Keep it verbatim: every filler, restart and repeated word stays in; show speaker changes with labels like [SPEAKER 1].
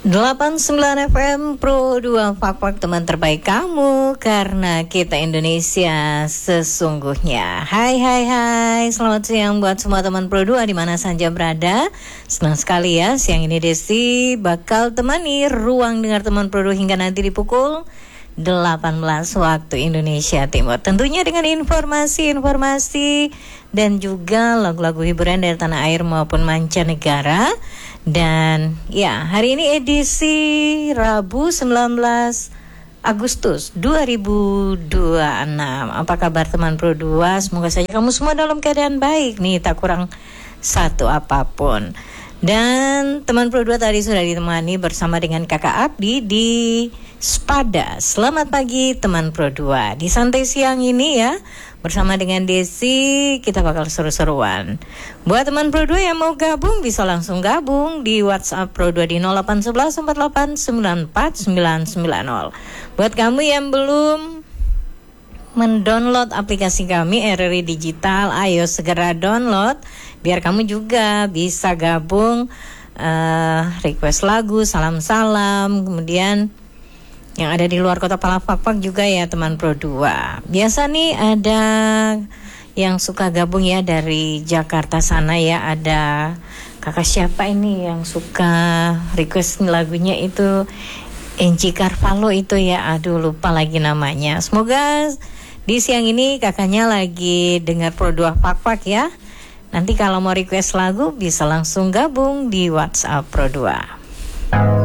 [SPEAKER 1] delapan puluh sembilan F M Pro dua Fak-Fak, teman terbaik kamu, karena kita Indonesia sesungguhnya. Hai hai hai, selamat siang buat semua teman Pro dua di mana saja berada. Senang sekali ya, siang ini Desi bakal temani ruang dengar teman Pro dua hingga nanti di pukul delapan belas waktu Indonesia Timur. Tentunya dengan informasi-informasi dan juga lagu-lagu hiburan dari tanah air maupun mancanegara. Dan ya, hari ini edisi Rabu sembilan belas Agustus dua ribu dua puluh enam. Apa kabar teman Pro dua? Semoga saja kamu semua dalam keadaan baik nih, tak kurang satu apapun. Dan teman Pro dua tadi sudah ditemani bersama dengan Kakak Abdi di Spada. Selamat pagi teman Pro dua. Di santai siang ini ya, bersama dengan Desi kita bakal seru-seruan. Buat teman Pro dua yang mau gabung bisa langsung gabung di WhatsApp Pro dua di nol delapan satu satu empat delapan sembilan empat sembilan sembilan nol. Buat kamu yang belum mendownload aplikasi kami R R I Digital, ayo segera download biar kamu juga bisa gabung, uh, request lagu, salam-salam, kemudian yang ada di luar kota Palafak juga ya teman Pro dua. Biasa nih ada yang suka gabung ya dari Jakarta sana ya, ada kakak siapa ini yang suka request lagunya itu, Enci Carvalho itu ya, aduh lupa lagi namanya. Semoga di siang ini kakaknya lagi dengar Pro dua Fak-Fak ya. Nanti kalau mau request lagu bisa langsung gabung di WhatsApp Pro dua.